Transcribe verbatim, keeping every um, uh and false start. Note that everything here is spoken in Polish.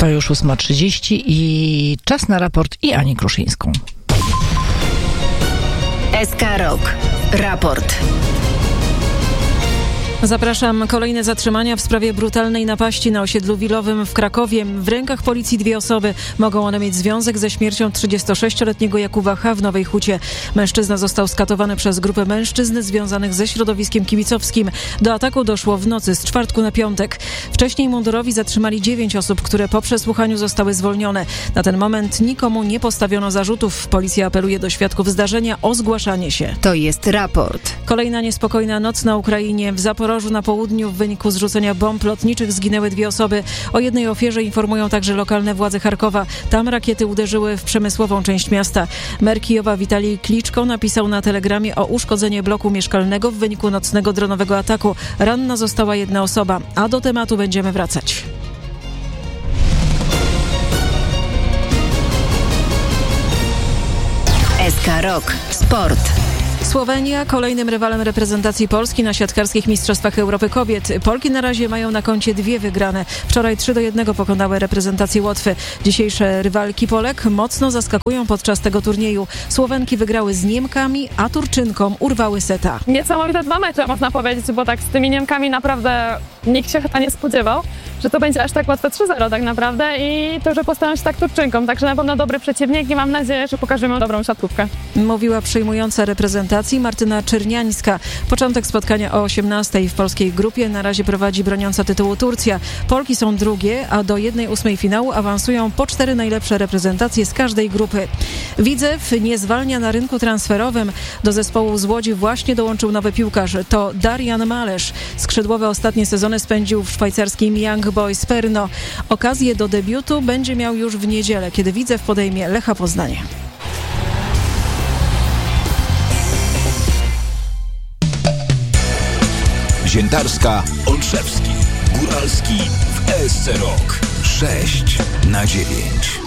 To już ósma trzydzieści i czas na raport i Anię Kruszyńską. S K Rok. Raport. Zapraszam. Kolejne zatrzymania w sprawie brutalnej napaści na osiedlu Wilowym w Krakowie. W rękach policji dwie osoby. Mogą one mieć związek ze śmiercią trzydziestosześcioletniego Jakuba H. w Nowej Hucie. Mężczyzna został skatowany przez grupę mężczyzn związanych ze środowiskiem kibicowskim. Do ataku doszło w nocy z czwartku na piątek. Wcześniej mundurowi zatrzymali dziewięć osób, które po przesłuchaniu zostały zwolnione. Na ten moment nikomu nie postawiono zarzutów. Policja apeluje do świadków zdarzenia o zgłaszanie się. To jest raport. Kolejna niespokojna noc na Ukrainie. W Zaporożu na południu w wyniku zrzucenia bomb lotniczych zginęły dwie osoby. O jednej ofierze informują także lokalne władze Charkowa. Tam rakiety uderzyły w przemysłową część miasta. Mer Kijowa Witalij Kliczko napisał na telegramie o uszkodzenie bloku mieszkalnego w wyniku nocnego dronowego ataku. Ranna została jedna osoba, a do tematu będziemy wracać. S K Rok. Sport. Słowenia kolejnym rywalem reprezentacji Polski na siatkarskich Mistrzostwach Europy Kobiet. Polki na razie mają na koncie dwie wygrane. Wczoraj trzy do jednego pokonały reprezentację Łotwy. Dzisiejsze rywalki Polek mocno zaskakują podczas tego turnieju. Słowenki wygrały z Niemkami, a Turczynkom urwały seta. Niesamowite dwa mecze, można powiedzieć, bo tak z tymi Niemkami naprawdę nikt się chyba nie spodziewał, że to będzie aż tak łatwe trzy zero tak naprawdę i to, że postawią się tak Turczynkom. Także na pewno dobry przeciwnik i mam nadzieję, że pokażemy dobrą siatkówkę. Mówiła przyjmująca reprezentacji Martyna Czerniańska. Początek spotkania o osiemnastej w polskiej grupie. Na razie prowadzi broniąca tytułu Turcja. Polki są drugie, a do jednej ósmej finału awansują po cztery najlepsze reprezentacje z każdej grupy. Widzew nie zwalnia na rynku transferowym. Do zespołu z Łodzi właśnie dołączył nowy piłkarz. To Darian Malesz. Skrzydłowy ostatnie sezony spędził w szwajcarskim Young Boys Perno. Okazję do debiutu będzie miał już w niedzielę, kiedy Widzew podejmie Lecha Poznanie. Ziętarska, Olszewski, Góralski w E S C Rok. sześć na dziewięć.